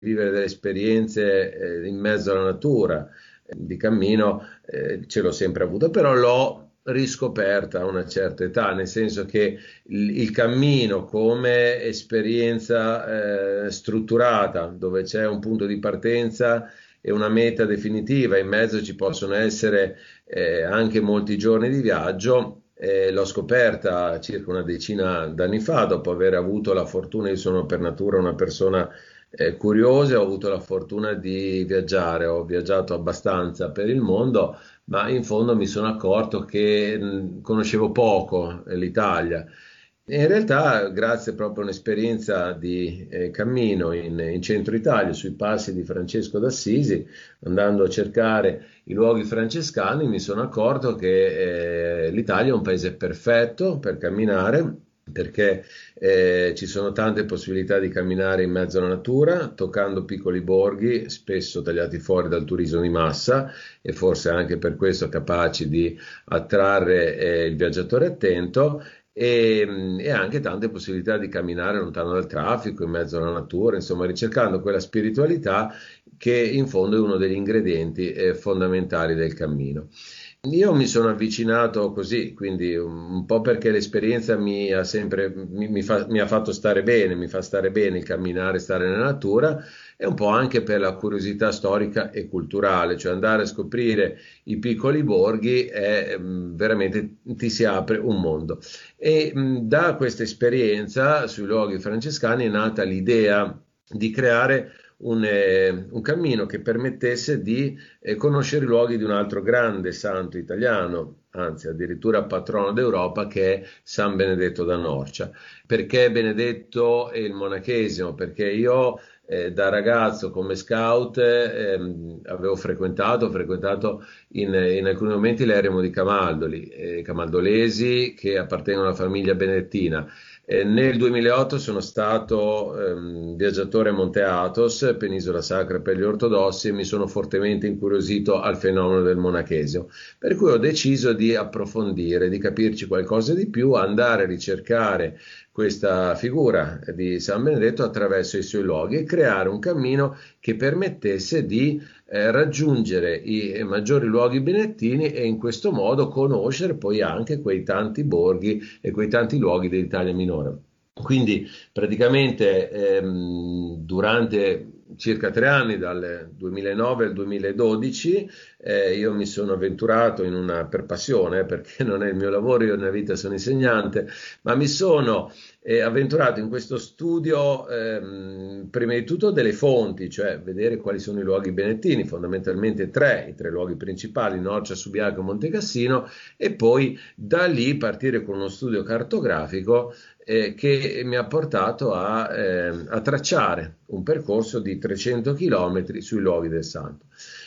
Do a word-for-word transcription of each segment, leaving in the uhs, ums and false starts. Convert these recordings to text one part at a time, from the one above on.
vivere delle esperienze eh, in mezzo alla natura, eh, di cammino, eh, ce l'ho sempre avuto, però l'ho riscoperta a una certa età, nel senso che il, il cammino come esperienza eh, strutturata, dove c'è un punto di partenza e una meta definitiva, in mezzo ci possono essere eh, anche molti giorni di viaggio. Eh, l'ho scoperta circa una decina d'anni fa, dopo aver avuto la fortuna, io sono per natura una persona eh, curiosa, ho avuto la fortuna di viaggiare, ho viaggiato abbastanza per il mondo, ma in fondo mi sono accorto che mh, conoscevo poco eh, l'Italia. E in realtà, grazie proprio a un'esperienza di eh, cammino in, in centro Italia, sui passi di Francesco d'Assisi, andando a cercare i luoghi francescani, mi sono accorto che eh, l'Italia è un paese perfetto per camminare, perché eh, ci sono tante possibilità di camminare in mezzo alla natura, toccando piccoli borghi, spesso tagliati fuori dal turismo di massa, e forse anche per questo capaci di attrarre eh, il viaggiatore attento. E, e anche tante possibilità di camminare lontano dal traffico, in mezzo alla natura, insomma, ricercando quella spiritualità che in fondo è uno degli ingredienti eh, fondamentali del cammino. Io mi sono avvicinato così, quindi un, un po' perché l'esperienza mi ha sempre, mi, mi fa- mi ha fatto stare bene, mi fa stare bene il camminare, stare nella natura, e un po' anche per la curiosità storica e culturale, cioè andare a scoprire i piccoli borghi è mm, veramente ti si apre un mondo. E mh, da questa esperienza sui luoghi francescani è nata l'idea di creare un, eh, un cammino che permettesse di eh, conoscere i luoghi di un altro grande santo italiano, anzi addirittura patrono d'Europa, che è San Benedetto da Norcia. Perché Benedetto e il monachesimo? Perché io eh, da ragazzo come scout eh, ehm, avevo frequentato, ho frequentato in, in alcuni momenti l'eremo di Camaldoli, eh, camaldolesi che appartengono alla famiglia benedettina. Eh, nel duemilaotto sono stato ehm, viaggiatore a Monte Athos, penisola sacra per gli ortodossi, e mi sono fortemente incuriosito al fenomeno del monachesimo. Per cui ho deciso di approfondire, di capirci qualcosa di più, andare a ricercare questa figura di San Benedetto attraverso i suoi luoghi e creare un cammino che permettesse di eh, raggiungere i maggiori luoghi benedettini e in questo modo conoscere poi anche quei tanti borghi e quei tanti luoghi dell'Italia minore. Quindi praticamente ehm, durante circa tre anni, dal duemilanove al duemiladodici, eh, io mi sono avventurato in una, per passione, eh, perché non è il mio lavoro, io nella vita sono insegnante, ma mi sono eh, avventurato in questo studio, ehm, prima di tutto delle fonti, cioè vedere quali sono i luoghi benedettini, fondamentalmente tre, i tre luoghi principali, Norcia, Subiaco e Monte Cassino, e poi da lì partire con uno studio cartografico eh, che mi ha portato a, eh, a tracciare un percorso di trecento chilometri sui luoghi del santo.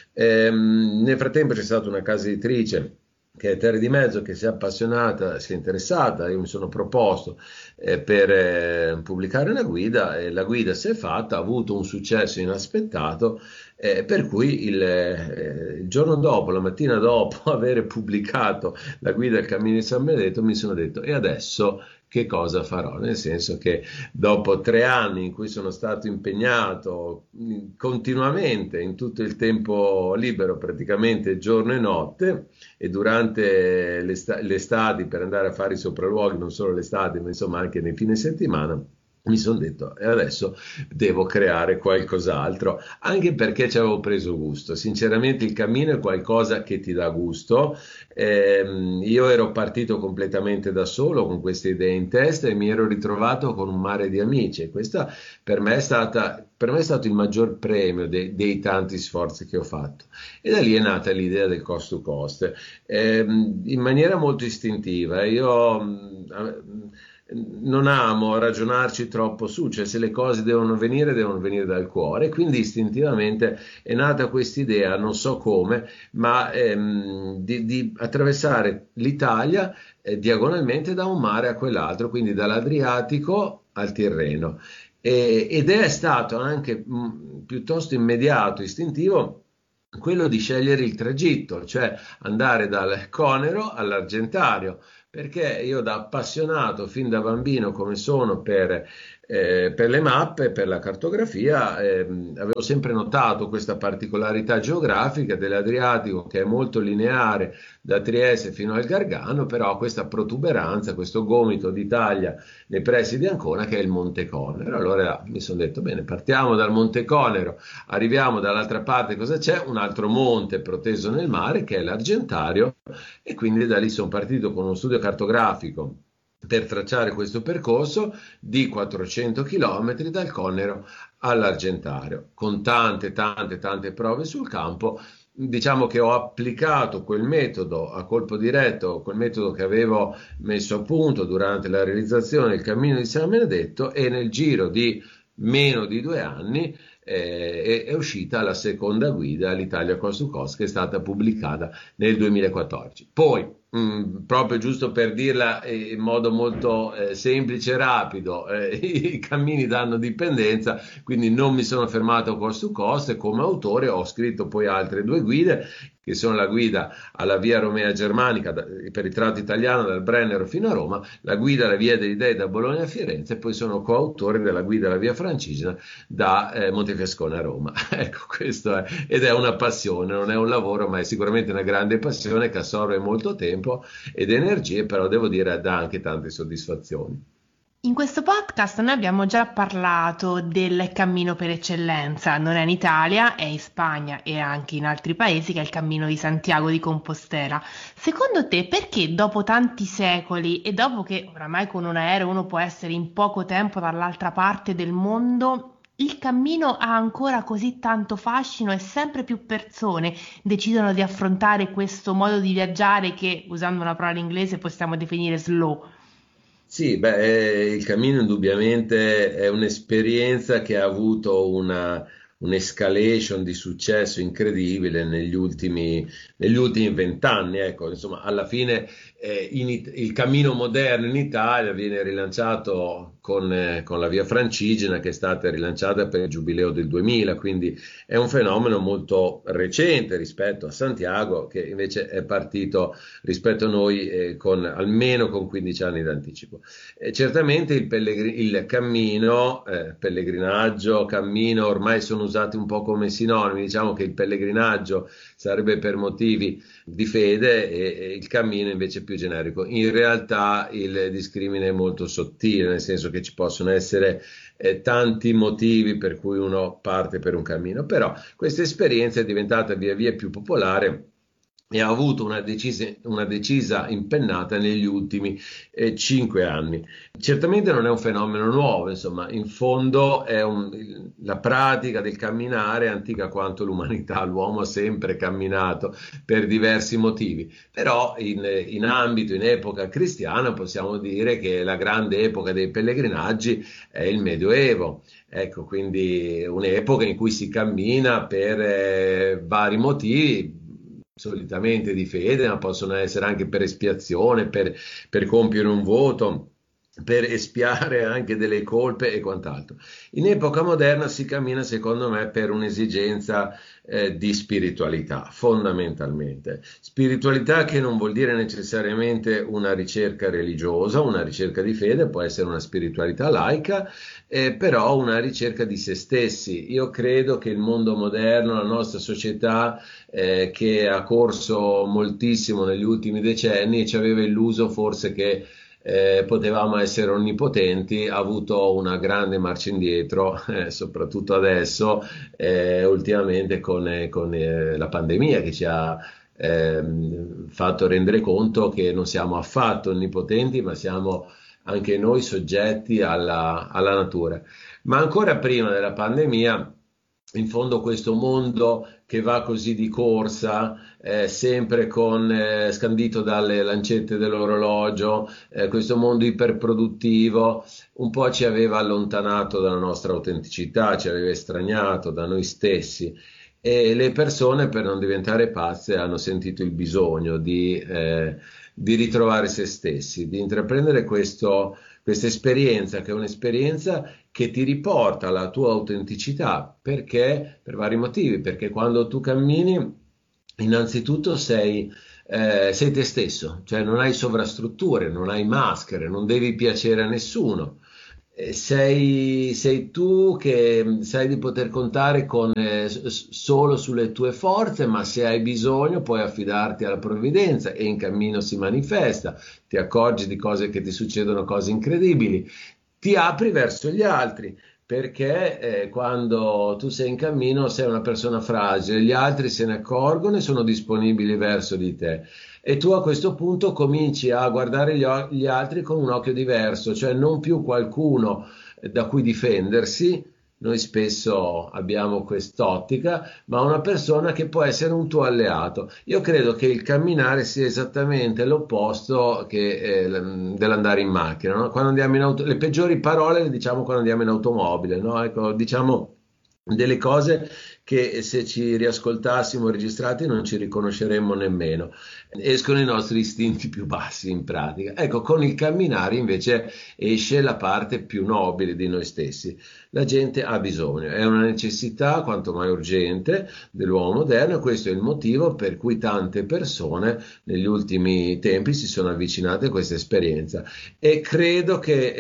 Ehm, nel frattempo c'è stata una casa editrice che è Terre di Mezzo, che si è appassionata, si è interessata, io mi sono proposto eh, per eh, pubblicare una guida, e la guida si è fatta, ha avuto un successo inaspettato, eh, per cui il, eh, il giorno dopo, la mattina dopo aver pubblicato la guida al Cammino di San Benedetto, mi sono detto: e adesso che cosa farò? Nel senso che dopo tre anni in cui sono stato impegnato mh, continuamente, in tutto il tempo libero, praticamente giorno e notte, e durante le, sta- le estati per andare a fare i sopralluoghi, non solo l'estate, ma insomma anche nei fine settimana, mi sono detto, e adesso devo creare qualcos'altro, anche perché ci avevo preso gusto. Sinceramente il cammino è qualcosa che ti dà gusto. Ehm, io ero partito completamente da solo con queste idee in testa e mi ero ritrovato con un mare di amici, e questa per me è stata, per me è stato il maggior premio de- dei tanti sforzi che ho fatto. E da lì è nata l'idea del cost to cost. Ehm, in maniera molto istintiva. Io mh, non amo ragionarci troppo su, cioè se le cose devono venire, devono venire dal cuore, quindi istintivamente è nata questa idea, non so come, ma ehm, di, di attraversare l'Italia eh, diagonalmente da un mare a quell'altro, quindi dall'Adriatico al Tirreno. E- ed è stato anche mh, piuttosto immediato, istintivo, quello di scegliere il tragitto, cioè andare dal Conero all'Argentario, perché io da appassionato fin da bambino come sono per, eh, per le mappe, per la cartografia, ehm, avevo sempre notato questa particolarità geografica dell'Adriatico che è molto lineare da Trieste fino al Gargano, però ha questa protuberanza, questo gomito d'Italia nei pressi di Ancona che è il Monte Conero. Allora mi sono detto, bene, partiamo dal Monte Conero, arriviamo dall'altra parte, cosa c'è? Un altro monte proteso nel mare che è l'Argentario, e quindi da lì sono partito con uno studio cartografico per tracciare questo percorso di quattrocento chilometri dal Conero all'Argentario, con tante, tante, tante prove sul campo. Diciamo che ho applicato quel metodo a colpo diretto, quel metodo che avevo messo a punto durante la realizzazione del Cammino di San Benedetto, e nel giro di meno di due anni eh, è, è uscita la seconda guida all'Italia Coast to Coast, che è stata pubblicata nel duemilaquattordici. Poi, mh, proprio giusto per dirla in modo molto eh, semplice e rapido, eh, i cammini danno dipendenza, quindi non mi sono fermato a Coast to Coast, e come autore ho scritto poi altre due guide, che sono la guida alla Via Romea Germanica da, per il tratto italiano dal Brennero fino a Roma, la guida alla Via dei Dei da Bologna a Firenze, e poi sono coautore della guida alla Via Francigena da eh, Montefiascone a Roma. Ecco, questo è, ed è una passione, non è un lavoro, ma è sicuramente una grande passione che assorbe molto tempo ed energie, però devo dire dà anche tante soddisfazioni. In questo podcast noi abbiamo già parlato del cammino per eccellenza, non è in Italia, è in Spagna e anche in altri paesi, che è il cammino di Santiago di Compostela. Secondo te, perché dopo tanti secoli e dopo che oramai con un aereo uno può essere in poco tempo dall'altra parte del mondo, il cammino ha ancora così tanto fascino e sempre più persone decidono di affrontare questo modo di viaggiare che, usando una parola inglese, possiamo definire slow? Sì, beh, eh, il cammino indubbiamente è un'esperienza che ha avuto una, un'escalation di successo incredibile negli ultimi, negli ultimi vent'anni. Ecco, insomma, alla fine eh, in It- il cammino moderno in Italia viene rilanciato con, eh, con la Via Francigena, che è stata rilanciata per il Giubileo del duemila, quindi è un fenomeno molto recente rispetto a Santiago, che invece è partito rispetto a noi eh, con almeno con quindici anni d'anticipo. Eh, certamente il, pellegri- il cammino, eh, pellegrinaggio, cammino ormai sono usati un po' come sinonimi, diciamo che il pellegrinaggio sarebbe per motivi di fede e, e il cammino invece è più generico. In realtà il discrimine è molto sottile, nel senso che ci possono essere eh, tanti motivi per cui uno parte per un cammino, però questa esperienza è diventata via via più popolare e ha avuto una decisa, una decisa impennata negli ultimi eh, cinque anni. Certamente non è un fenomeno nuovo, insomma, in fondo è un- la pratica del camminare è antica quanto l'umanità, l'uomo ha sempre camminato per diversi motivi, però in, in ambito, in epoca cristiana possiamo dire che la grande epoca dei pellegrinaggi è il Medioevo. Ecco, quindi un'epoca in cui si cammina per eh, vari motivi, solitamente di fede, ma possono essere anche per espiazione, per, per compiere un voto, per espiare anche delle colpe e quant'altro. In epoca moderna si cammina, secondo me, per un'esigenza eh, di spiritualità, fondamentalmente. Spiritualità che non vuol dire necessariamente una ricerca religiosa, una ricerca di fede, può essere una spiritualità laica, eh, però una ricerca di se stessi. Io credo che il mondo moderno, la nostra società, eh, che ha corso moltissimo negli ultimi decenni e ci aveva illuso forse che eh, potevamo essere onnipotenti, ha avuto una grande marcia indietro, eh, soprattutto adesso, eh, ultimamente con, eh, con eh, la pandemia che ci ha ehm, fatto rendere conto che non siamo affatto onnipotenti, ma siamo anche noi soggetti alla, alla natura. Ma ancora prima della pandemia, in fondo questo mondo che va così di corsa, eh, sempre con, eh, scandito dalle lancette dell'orologio, eh, questo mondo iperproduttivo, un po' ci aveva allontanato dalla nostra autenticità, ci aveva estraniato da noi stessi. E le persone, per non diventare pazze, hanno sentito il bisogno di, eh, di ritrovare se stessi, di intraprendere questo, questa esperienza, che è un'esperienza che ti riporta alla tua autenticità, perché per vari motivi, perché quando tu cammini, innanzitutto sei eh, sei te stesso, cioè non hai sovrastrutture, non hai maschere, non devi piacere a nessuno. Eh, Sei, sei tu che sai di poter contare con, eh, s- solo sulle tue forze, ma se hai bisogno puoi affidarti alla provvidenza e in cammino si manifesta, ti accorgi di cose che ti succedono, cose incredibili, ti apri verso gli altri. Perché eh, quando tu sei in cammino sei una persona fragile, gli altri se ne accorgono e sono disponibili verso di te. E tu a questo punto cominci a guardare gli, o- gli altri con un occhio diverso, cioè non più qualcuno eh, da cui difendersi. Noi spesso abbiamo quest'ottica, ma una persona che può essere un tuo alleato. Io credo che il camminare sia esattamente l'opposto che, eh, l- dell'andare in macchina, no? Quando andiamo in auto, le peggiori parole le diciamo quando andiamo in automobile, no? Ecco, diciamo delle cose che se ci riascoltassimo registrati non ci riconosceremmo nemmeno. Escono i nostri istinti più bassi in pratica. Ecco, con il camminare invece esce la parte più nobile di noi stessi. La gente ha bisogno, è una necessità quanto mai urgente dell'uomo moderno e questo è il motivo per cui tante persone negli ultimi tempi si sono avvicinate a questa esperienza e credo che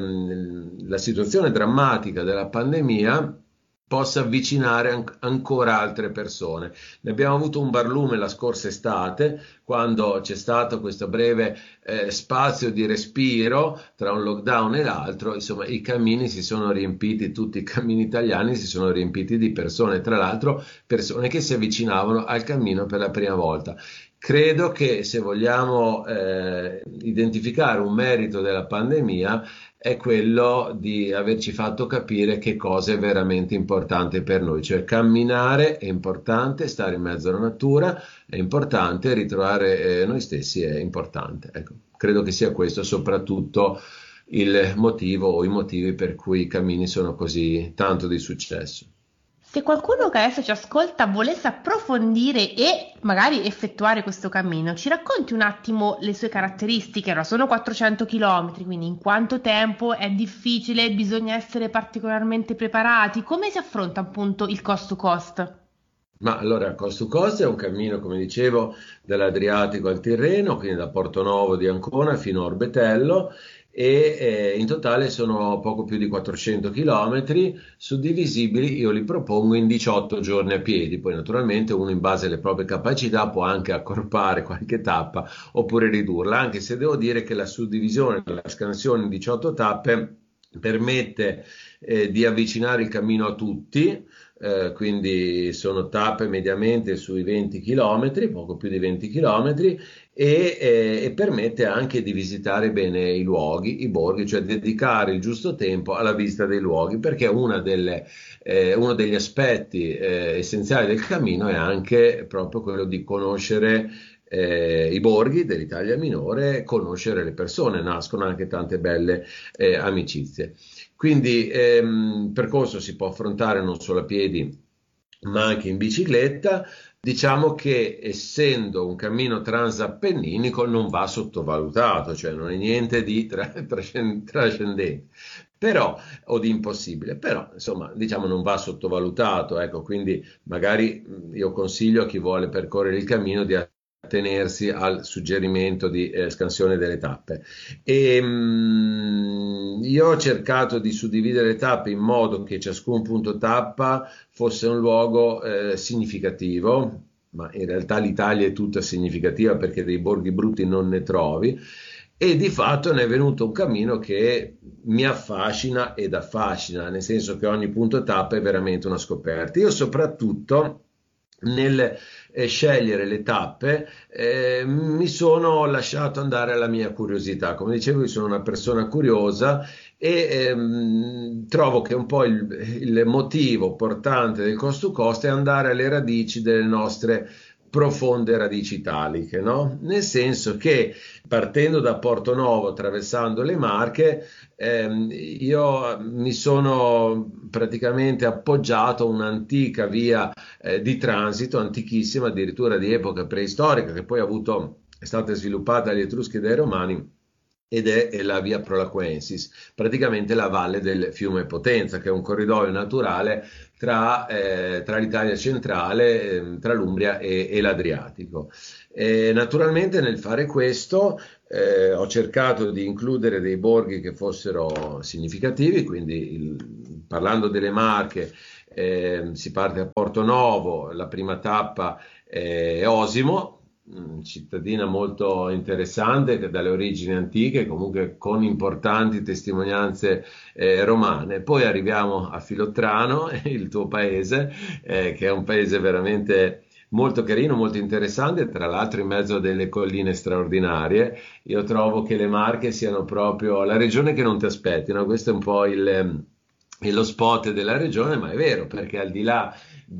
ehm, la situazione drammatica della pandemia possa avvicinare an- ancora altre persone. Ne abbiamo avuto un barlume la scorsa estate, quando c'è stato questo breve eh, spazio di respiro tra un lockdown e l'altro, insomma, i cammini si sono riempiti, tutti i cammini italiani si sono riempiti di persone, tra l'altro persone che si avvicinavano al cammino per la prima volta. Credo che se vogliamo eh, identificare un merito della pandemia è quello di averci fatto capire che cosa è veramente importante per noi, cioè camminare è importante, stare in mezzo alla natura è importante, ritrovare eh, noi stessi è importante. Ecco, credo che sia questo soprattutto il motivo o i motivi per cui i cammini sono così tanto di successo. Se qualcuno che adesso ci ascolta volesse approfondire e magari effettuare questo cammino, ci racconti un attimo le sue caratteristiche? Allora, sono quattrocento chilometri, quindi in quanto tempo è difficile, bisogna essere particolarmente preparati? Come si affronta appunto il cost to cost? Ma allora, Coast to Coast è un cammino, come dicevo, dall'Adriatico al Tirreno, quindi da Portonovo di Ancona fino a Orbetello, e eh, in totale sono poco più di quattrocento chilometri, suddivisibili, io li propongo in diciotto giorni a piedi. Poi naturalmente uno in base alle proprie capacità può anche accorpare qualche tappa oppure ridurla, anche se devo dire che la suddivisione, la scansione in diciotto tappe permette eh, di avvicinare il cammino a tutti, eh, quindi sono tappe mediamente sui venti chilometri, poco più di venti chilometri, e, eh, e permette anche di visitare bene i luoghi, i borghi, cioè dedicare il giusto tempo alla visita dei luoghi, perché una delle, eh, uno degli aspetti eh, essenziali del cammino è anche proprio quello di conoscere eh, i borghi dell'Italia minore, conoscere le persone, nascono anche tante belle eh, amicizie. Quindi ehm, il percorso si può affrontare non solo a piedi, ma anche in bicicletta. Diciamo che essendo un cammino transappenninico non va sottovalutato, cioè non è niente di tra- trascen- trascendente, però, o di impossibile, però insomma diciamo non va sottovalutato, ecco, quindi magari mh, io consiglio a chi vuole percorrere il cammino di attenersi al suggerimento di eh, scansione delle tappe. E, mh, io ho cercato di suddividere le tappe in modo che ciascun punto tappa fosse un luogo eh, significativo, ma in realtà l'Italia è tutta significativa perché dei borghi brutti non ne trovi. E di fatto ne è venuto un cammino che mi affascina ed affascina, nel senso che ogni punto tappa è veramente una scoperta. Io soprattutto nel eh, scegliere le tappe eh, mi sono lasciato andare alla mia curiosità. Come dicevo, io sono una persona curiosa e ehm, trovo che un po' il, il motivo portante del cost to cost è andare alle radici delle nostre profonde radici italiche, no? Nel senso che partendo da Porto Novo, attraversando le Marche, ehm, io mi sono praticamente appoggiato a un'antica via eh, di transito, antichissima, addirittura di epoca preistorica, che poi ha avuto, è stata sviluppata dagli Etruschi e dai Romani ed è, è la via Prolaquensis, praticamente la valle del fiume Potenza, che è un corridoio naturale tra, eh, tra l'Italia centrale, eh, tra l'Umbria e, e l'Adriatico. E naturalmente nel fare questo eh, ho cercato di includere dei borghi che fossero significativi, quindi il, parlando delle Marche eh, si parte a Portonovo, la prima tappa è Osimo, cittadina molto interessante che dalle origini antiche, comunque con importanti testimonianze eh, romane. Poi arriviamo a Filottrano, il tuo paese, eh, che è un paese veramente molto carino, molto interessante, tra l'altro in mezzo a delle colline straordinarie. Io trovo che le Marche siano proprio la regione che non ti aspetti, no? Questo è un po' il, lo spot della regione, ma è vero, perché al di là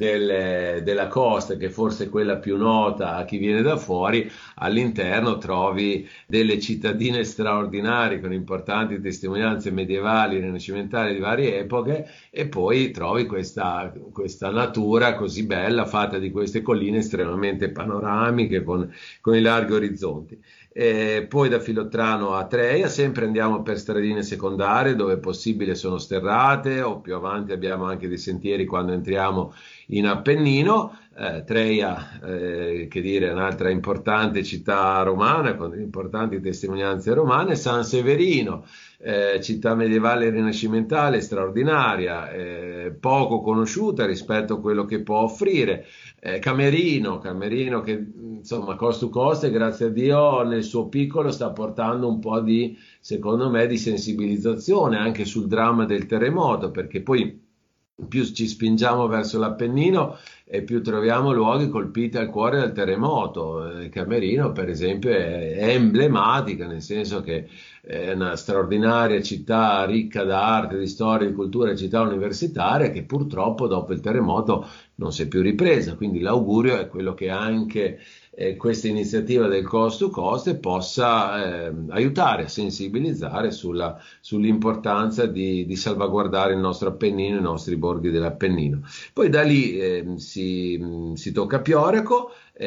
del, della costa, che forse è quella più nota a chi viene da fuori, all'interno trovi delle cittadine straordinarie con importanti testimonianze medievali, rinascimentali di varie epoche, e poi trovi questa, questa natura così bella fatta di queste colline estremamente panoramiche con, con i larghi orizzonti. E poi da Filottrano a Treia sempre andiamo per stradine secondarie dove possibile sono sterrate, o più avanti abbiamo anche dei sentieri quando entriamo in Appennino. eh, Treia, eh, che dire, è un'altra importante città romana con importanti testimonianze romane. San Severino, eh, città medievale e rinascimentale straordinaria, eh, poco conosciuta rispetto a quello che può offrire. Eh, Camerino, Camerino che insomma cost to cost, e grazie a Dio nel suo piccolo sta portando un po' di, secondo me, di sensibilizzazione anche sul dramma del terremoto, perché poi più ci spingiamo verso l'Appennino e più troviamo luoghi colpiti al cuore dal terremoto. Eh, Camerino, per esempio, è, è emblematica, nel senso che è una straordinaria città ricca d'arte, di storia, di cultura, città universitaria che purtroppo dopo il terremoto non si è più ripresa. Quindi l'augurio è quello che anche eh, questa iniziativa del cost to cost possa eh, aiutare a sensibilizzare sulla, sull'importanza di, di salvaguardare il nostro Appennino, i nostri borghi dell'Appennino. Poi da lì eh, si, si tocca Pioraco,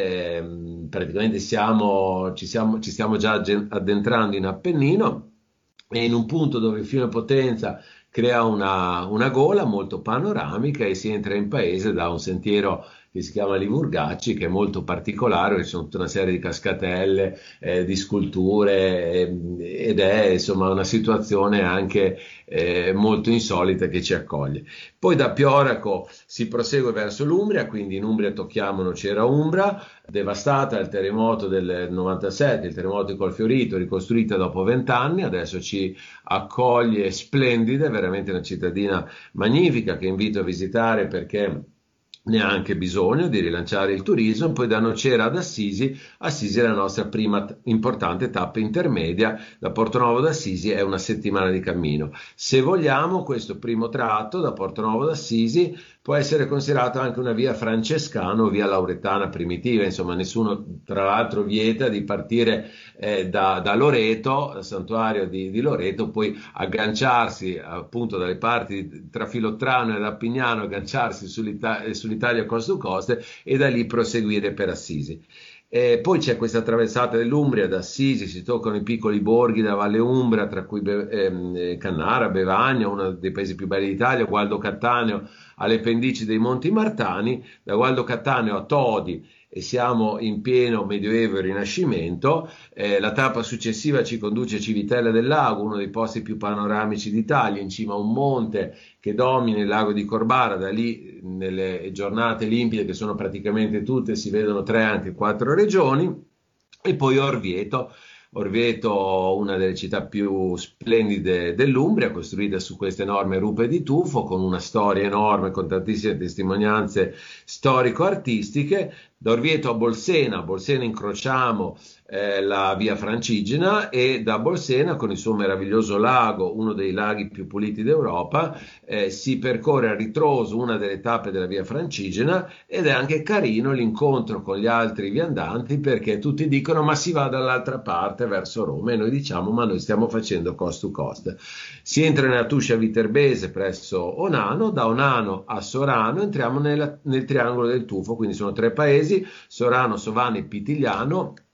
eh, praticamente siamo, ci, siamo, ci stiamo già addentrando in Appennino, e in un punto dove il fiume Potenza crea una, una gola molto panoramica e si entra in paese da un sentiero che si chiama Livurgacci, che è molto particolare, ci sono tutta una serie di cascatelle, eh, di sculture, eh, ed è insomma una situazione anche eh, molto insolita che ci accoglie. Poi da Pioraco si prosegue verso l'Umbria, quindi in Umbria tocchiamo Nocera Umbra, devastata dal terremoto del novantasette, il terremoto di Colfiorito, ricostruita dopo vent'anni, adesso ci accoglie splendida, è veramente una cittadina magnifica che invito a visitare perché ne ha anche bisogno di rilanciare il turismo. Poi da Nocera ad Assisi, Assisi è la nostra prima t- importante tappa intermedia, da Portonovo ad Assisi è una settimana di cammino. Se vogliamo, questo primo tratto da Portonovo ad Assisi può essere considerato anche una via francescana o via lauretana primitiva, insomma nessuno tra l'altro vieta di partire eh, da, da Loreto, santuario di, di Loreto, poi agganciarsi appunto dalle parti tra Filottrano e Appignano, agganciarsi sull'Ita- sull'Italia coast to coast e da lì proseguire per Assisi. E poi c'è questa traversata dell'Umbria, da Assisi si toccano i piccoli borghi della Valle Umbra, tra cui Be- ehm, Cannara, Bevagna, uno dei paesi più belli d'Italia, Gualdo Cattaneo, alle pendici dei Monti Martani, da Gualdo Cattaneo a Todi, e siamo in pieno Medioevo e Rinascimento. Eh, la tappa successiva ci conduce a Civitella del Lago, uno dei posti più panoramici d'Italia, in cima a un monte che domina il lago di Corbara. Da lì nelle giornate limpide, che sono praticamente tutte, si vedono tre, anche quattro regioni. E poi Orvieto, Orvieto, una delle città più splendide dell'Umbria, costruita su queste enormi rupe di tufo, con una storia enorme, con tantissime testimonianze storico-artistiche. Da Orvieto a Bolsena, a Bolsena incrociamo eh, la via Francigena, e da Bolsena, con il suo meraviglioso lago, uno dei laghi più puliti d'Europa, eh, si percorre a ritroso una delle tappe della via Francigena, ed è anche carino l'incontro con gli altri viandanti, perché tutti dicono ma si va dall'altra parte verso Roma, e noi diciamo ma noi stiamo facendo cost to cost. Si entra nella Tuscia Viterbese presso Onano, da Onano a Sorano entriamo nella, nel triangolo del tufo, quindi sono tre paesi: Sorano, Sovano e Pitigliano.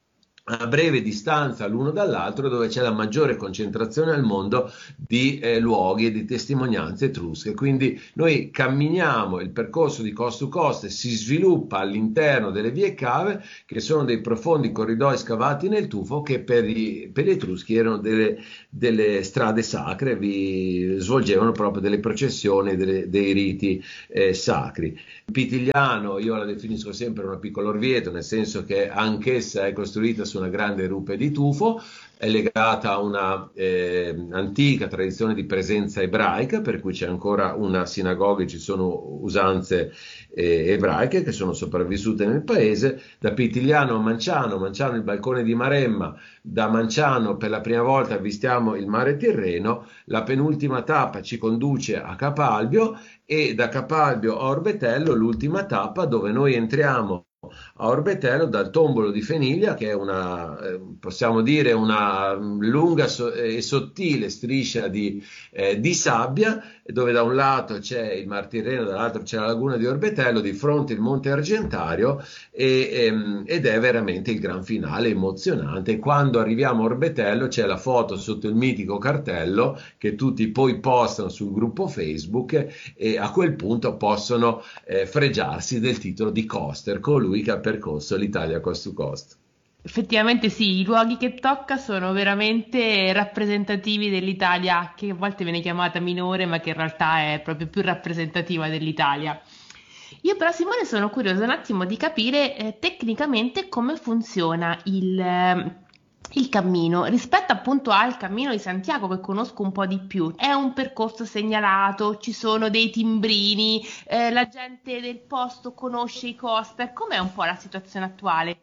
a breve distanza l'uno dall'altro, dove c'è la maggiore concentrazione al mondo di eh, luoghi e di testimonianze etrusche. Quindi noi camminiamo il percorso di coast to coast e si sviluppa all'interno delle vie cave, che sono dei profondi corridoi scavati nel tufo, che per, i, per gli etruschi erano delle, delle strade sacre, vi svolgevano proprio delle processioni, delle, dei riti eh, sacri. Pitigliano io la definisco sempre una piccola Orvieto, nel senso che anch'essa è costruita su una grande rupe di tufo, è legata a una eh, antica tradizione di presenza ebraica, per cui c'è ancora una sinagoga e ci sono usanze eh, ebraiche che sono sopravvissute nel paese. Da Pitigliano a Manciano, Manciano il balcone di Maremma, da Manciano per la prima volta avvistiamo il mare Tirreno, la penultima tappa ci conduce a Capalbio e da Capalbio a Orbetello l'ultima tappa, dove noi entriamo a Orbetello dal tombolo di Feniglia, che è una, eh, possiamo dire, una lunga so- e sottile striscia di, eh, di sabbia, dove da un lato c'è il Mar Tirreno, dall'altro c'è la laguna di Orbetello, di fronte il Monte Argentario, e, ehm, ed è veramente il gran finale emozionante. Quando arriviamo a Orbetello c'è la foto sotto il mitico cartello che tutti poi postano sul gruppo Facebook, e a quel punto possono eh, fregiarsi del titolo di coaster, colui che ha percorso l'Italia coast to coast. Effettivamente sì, i luoghi che tocca sono veramente rappresentativi dell'Italia, che a volte viene chiamata minore, ma che in realtà è proprio più rappresentativa dell'Italia. Io però, Simone, sono curiosa un attimo di capire eh, tecnicamente come funziona il, eh, il cammino rispetto appunto al Cammino di Santiago, che conosco un po' di più. È un percorso segnalato, ci sono dei timbrini, eh, la gente del posto conosce i coaster. Com'è un po' la situazione attuale?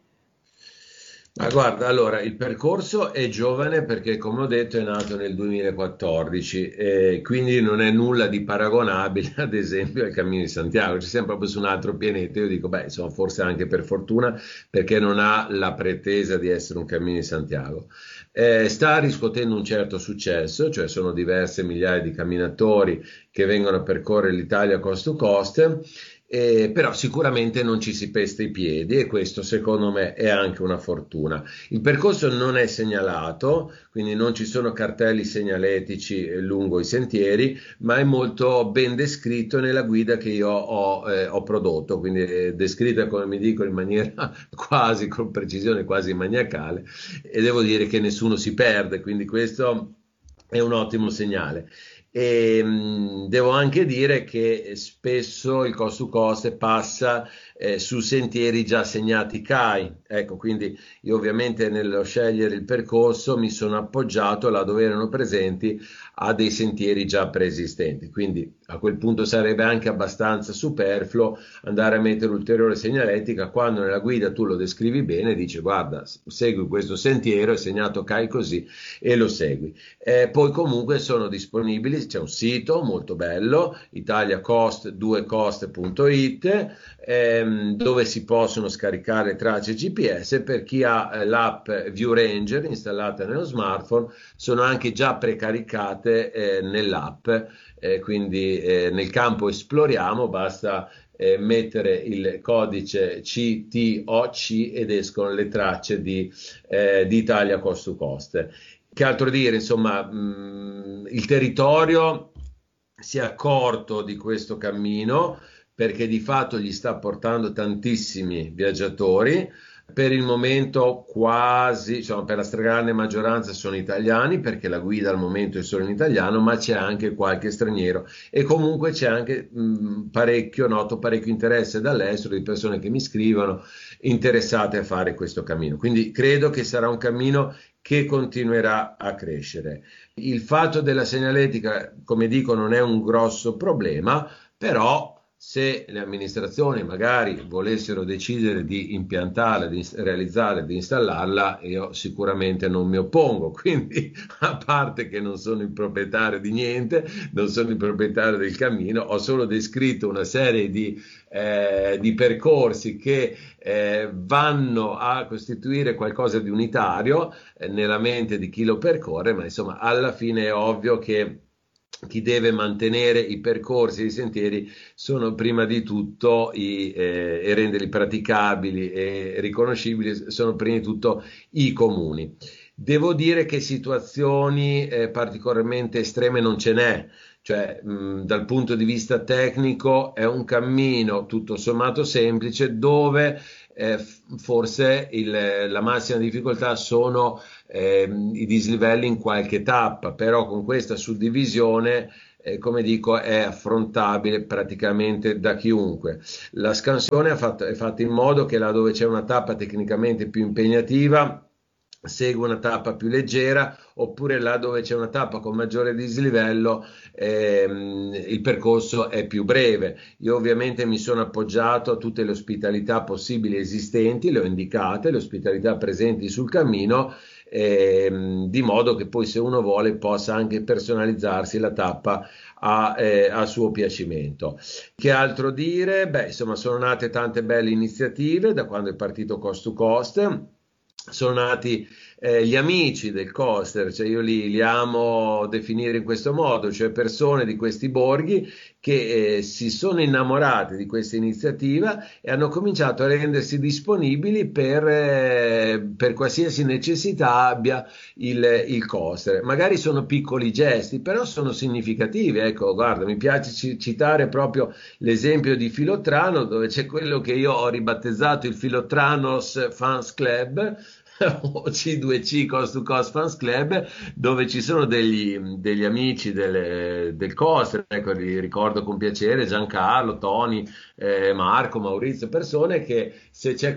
Ma guarda, allora il percorso è giovane perché, come ho detto, è nato nel duemilaquattordici e quindi non è nulla di paragonabile, ad esempio, al Cammino di Santiago. Ci siamo proprio su un altro pianeta. Io dico, beh, insomma, forse anche per fortuna, perché non ha la pretesa di essere un Cammino di Santiago. Eh, sta riscuotendo un certo successo, cioè sono diverse migliaia di camminatori che vengono a percorrere l'Italia coast to coast. Eh, però sicuramente non ci si pesta i piedi e questo secondo me è anche una fortuna. Il percorso non è segnalato, quindi non ci sono cartelli segnaletici eh, lungo i sentieri, ma è molto ben descritto nella guida che io ho, eh, ho prodotto, quindi è descritta, come mi dico, in maniera quasi con precisione, quasi maniacale, e devo dire che nessuno si perde, quindi questo è un ottimo segnale. E mh, devo anche dire che spesso il cost to cost passa eh, su sentieri già segnati C A I. Ecco, quindi io ovviamente nello scegliere il percorso mi sono appoggiato là dove erano presenti a dei sentieri già preesistenti. Quindi a quel punto sarebbe anche abbastanza superfluo andare a mettere ulteriore segnaletica quando nella guida tu lo descrivi bene e dici guarda, segui questo sentiero, è segnato C A I così e lo segui. Eh, poi comunque sono disponibili, c'è un sito molto bello, italiacoast due coast punto it, ehm, dove si possono scaricare tracce G P S. Per chi ha eh, l'app View Ranger installata nello smartphone, sono anche già precaricate eh, nell'app, eh, quindi eh, nel campo esploriamo basta eh, mettere il codice C T O C ed escono le tracce di, eh, di Italia Coast to Coast. Che altro dire? Insomma, mh, il territorio si è accorto di questo cammino perché di fatto gli sta portando tantissimi viaggiatori. Per il momento quasi, insomma, per la stragrande maggioranza sono italiani, perché la guida al momento è solo in italiano, ma c'è anche qualche straniero e comunque c'è anche mh, parecchio, noto parecchio interesse dall'estero di persone che mi scrivono interessate a fare questo cammino. Quindi credo che sarà un cammino che continuerà a crescere. Il fatto della segnaletica, come dico, non è un grosso problema, però se le amministrazioni magari volessero decidere di impiantarla, di realizzarla, di installarla, io sicuramente non mi oppongo. Quindi, a parte che non sono il proprietario di niente, non sono il proprietario del cammino, ho solo descritto una serie di, eh, di percorsi che eh, vanno a costituire qualcosa di unitario eh, nella mente di chi lo percorre, ma insomma alla fine è ovvio che chi deve mantenere i percorsi, i sentieri, sono prima di tutto i, eh, e renderli praticabili e riconoscibili, sono prima di tutto i comuni. Devo dire che situazioni eh, particolarmente estreme non ce n'è, cioè mh, dal punto di vista tecnico è un cammino tutto sommato semplice dove eh, forse il, la massima difficoltà sono eh, i dislivelli in qualche tappa, però con questa suddivisione eh, come dico è affrontabile praticamente da chiunque. La scansione è fatta, è fatta in modo che là dove c'è una tappa tecnicamente più impegnativa segue una tappa più leggera, oppure là dove c'è una tappa con maggiore dislivello ehm, il percorso è più breve. Io ovviamente mi sono appoggiato a tutte le ospitalità possibili esistenti, le ho indicate, le ospitalità presenti sul cammino, ehm, di modo che poi se uno vuole possa anche personalizzarsi la tappa a, eh, a suo piacimento. Che altro dire? Beh, insomma, sono nate tante belle iniziative da quando è partito Coast to Coast. Sono nati eh, gli amici del coaster, cioè io li, li amo definire in questo modo, cioè persone di questi borghi che eh, si sono innamorate di questa iniziativa e hanno cominciato a rendersi disponibili per, eh, per qualsiasi necessità abbia il, il coaster. Magari sono piccoli gesti, però sono significativi. Ecco, guarda, mi piace ci, citare proprio l'esempio di Filottrano, dove c'è quello che io ho ribattezzato il Filotranos Fans Club, o C due C Coast to Coast Fans Club, dove ci sono degli, degli amici delle, del coaster, ecco, li ricordo con piacere, Giancarlo, Tony, eh, Marco, Maurizio, persone che se c'è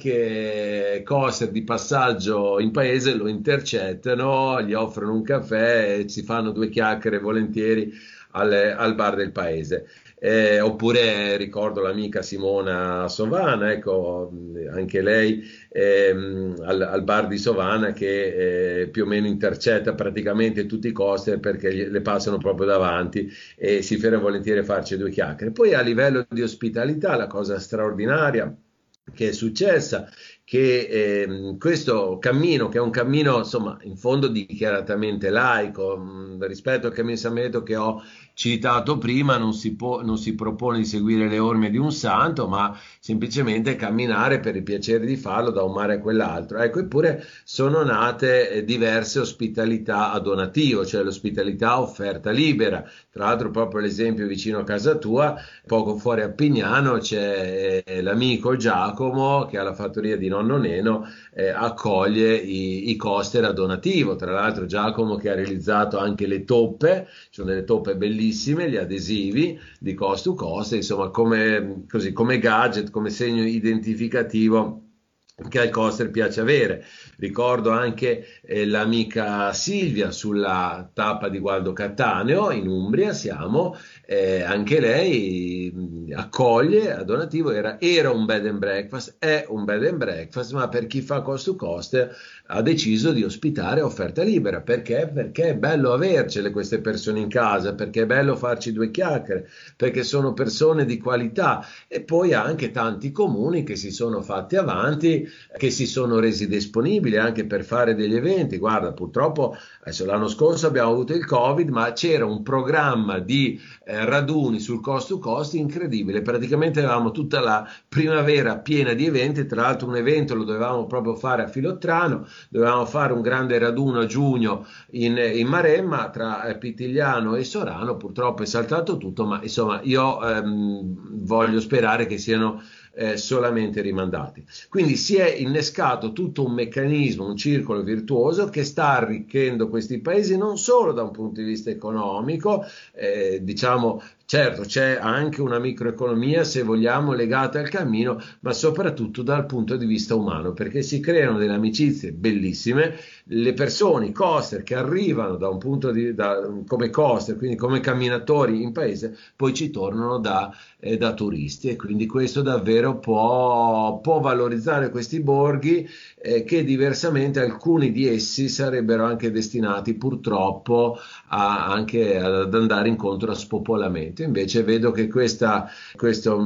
qualche coaster di passaggio in paese lo intercettano, gli offrono un caffè e si fanno due chiacchiere volentieri al, al bar del paese. Eh, oppure ricordo l'amica Simona Sovana, ecco, anche lei ehm, al, al bar di Sovana che eh, più o meno intercetta praticamente tutti i coaster perché gli- le passano proprio davanti e si ferma volentieri a farci due chiacchiere. Poi a livello di ospitalità la cosa straordinaria che è successa che ehm, questo cammino, che è un cammino insomma in fondo dichiaratamente laico, mh, rispetto al cammino di San Benedetto che ho citato prima, non si può, non si propone di seguire le orme di un santo, ma semplicemente camminare per il piacere di farlo da un mare a quell'altro. Ecco, eppure sono nate eh, diverse ospitalità a donativo, cioè l'ospitalità offerta libera. Tra l'altro, proprio l'esempio vicino a casa tua, poco fuori a Pignano, c'è eh, l'amico Giacomo che ha la fattoria di Nonno Neno, eh, accoglie i, i coaster a donativo. Tra l'altro, Giacomo che ha realizzato anche le toppe, ci sono delle toppe bellissime, gli adesivi di Coast to Coast, insomma, come, così, come gadget, come segno identificativo che al coaster piace avere. Ricordo anche eh, l'amica Silvia sulla tappa di Gualdo Cattaneo in Umbria, siamo, eh, anche lei mh, accoglie a donativo, era, era un bed and breakfast, è un bed and breakfast, ma per chi fa cost to cost ha deciso di ospitare a offerta libera. Perché? Perché è bello avercele queste persone in casa, perché è bello farci due chiacchiere, perché sono persone di qualità. E poi anche tanti comuni che si sono fatti avanti, che si sono resi disponibili anche per fare degli eventi. Guarda, purtroppo adesso l'anno scorso abbiamo avuto il Covid, ma c'era un programma di eh, raduni sul cost to cost incredibile. Praticamente avevamo tutta la primavera piena di eventi. Tra l'altro un evento lo dovevamo proprio fare a Filottrano, dovevamo fare un grande raduno a giugno in, in Maremma tra eh, Pitigliano e Sorano. Purtroppo è saltato tutto, ma insomma io ehm, voglio sperare che siano eh, solamente rimandati. Quindi si è innescato tutto un meccanismo, un circolo virtuoso che sta arricchendo questi paesi non solo da un punto di vista economico, eh, diciamo. Certo, c'è anche una microeconomia, se vogliamo, legata al cammino, ma soprattutto dal punto di vista umano, perché si creano delle amicizie bellissime. Le persone, i coaster che arrivano da un punto di da, come coaster, quindi come camminatori in paese, poi ci tornano da, eh, da turisti, e quindi questo davvero può, può valorizzare questi borghi eh, che diversamente alcuni di essi sarebbero anche destinati purtroppo a, anche ad andare incontro a spopolamento. Invece vedo che questa, questo,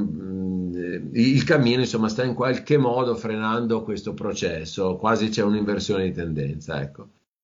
mh, il cammino insomma sta in qualche modo frenando questo processo, quasi c'è un'inversione di tendenza, ecco.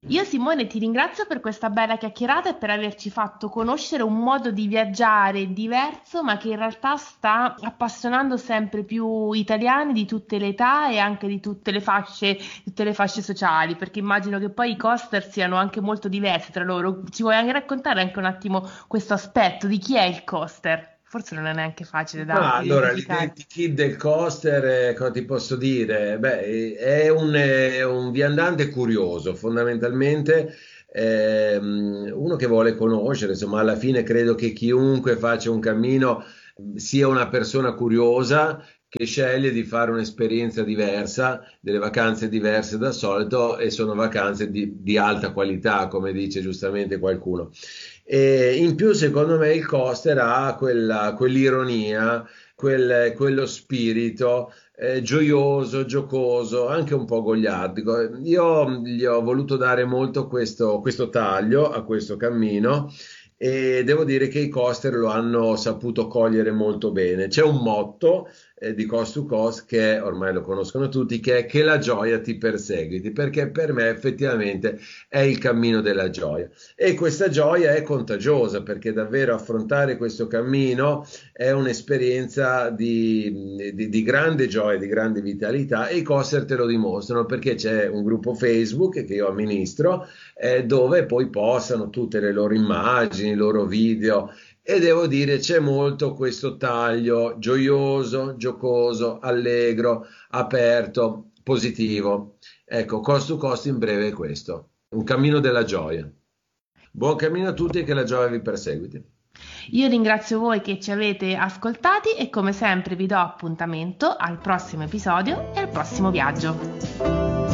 Io Simone ti ringrazio per questa bella chiacchierata e per averci fatto conoscere un modo di viaggiare diverso, ma che in realtà sta appassionando sempre più italiani di tutte le età e anche di tutte le fasce, tutte le fasce sociali, perché immagino che poi i coaster siano anche molto diversi tra loro. Ci vuoi anche raccontare anche un attimo questo aspetto di chi è il coaster? Forse non è neanche facile da Ma allora, identificare. l'identikit del coaster, eh, cosa ti posso dire? Beh, eh, è un, è un viandante curioso, fondamentalmente, ehm, uno che vuole conoscere, insomma, alla fine credo che chiunque faccia un cammino sia una persona curiosa che sceglie di fare un'esperienza diversa, delle vacanze diverse dal solito e sono vacanze di, di alta qualità, come dice giustamente qualcuno. E in più, secondo me, il coaster ha quella, quell'ironia, quel- quello spirito eh, gioioso, giocoso, anche un po' gogliardico. Io gli ho voluto dare molto questo, questo taglio a questo cammino e devo dire che i coaster lo hanno saputo cogliere molto bene. C'è un motto eh, di Coast to Coast che ormai lo conoscono tutti, che è che la gioia ti perseguiti, perché per me effettivamente è il cammino della gioia. E questa gioia è contagiosa perché davvero affrontare questo cammino è un'esperienza di, di- di grande gioia, di grande vitalità e i coaster te lo dimostrano perché c'è un gruppo Facebook che io amministro eh, dove poi postano tutte le loro immagini, i loro video e devo dire c'è molto questo taglio gioioso, giocoso, allegro, aperto, positivo. Ecco, Cost to Cost in breve è questo, un cammino della gioia. Buon cammino a tutti e che la gioia vi perseguiti. Io ringrazio voi che ci avete ascoltati e come sempre vi do appuntamento al prossimo episodio e al prossimo viaggio.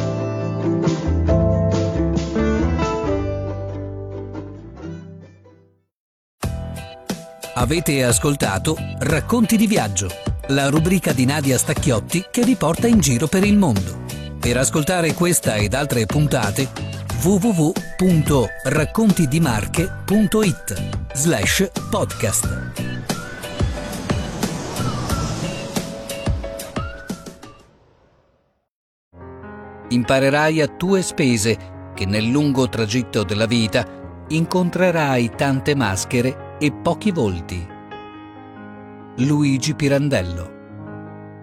Avete ascoltato Racconti di viaggio, la rubrica di Nadia Stacchiotti che vi porta in giro per il mondo. Per ascoltare questa ed altre puntate w w w punto raccontidimarche punto it slash podcast. Imparerai a tue spese che nel lungo tragitto della vita incontrerai tante maschere e pochi volti. Luigi Pirandello.